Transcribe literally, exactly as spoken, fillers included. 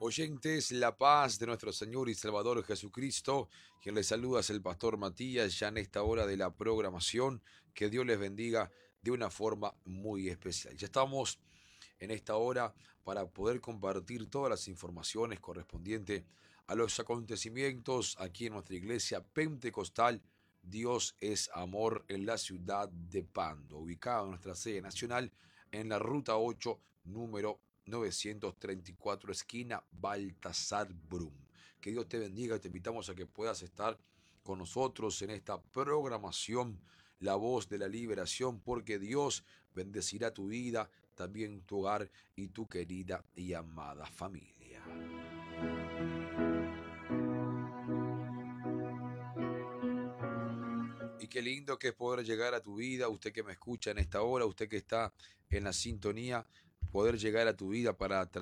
Oyentes, la paz de nuestro Señor y Salvador Jesucristo, quien les saluda es el pastor Matías, ya en esta hora de la programación, que Dios les bendiga de una forma muy especial. Ya estamos en esta hora para poder compartir todas las informaciones correspondientes a los acontecimientos aquí en nuestra iglesia pentecostal. Dios es amor en la ciudad de Pando, ubicada en nuestra sede nacional en la ruta ocho, número novecientos treinta y cuatro, esquina Baltasar Brum. Que Dios te bendiga y te invitamos a que puedas estar con nosotros en esta programación, La Voz de la Liberación, porque Dios bendecirá tu vida, también tu hogar y tu querida y amada familia. Y qué lindo que es poder llegar a tu vida, usted que me escucha en esta hora, usted que está en la sintonía, poder llegar a tu vida para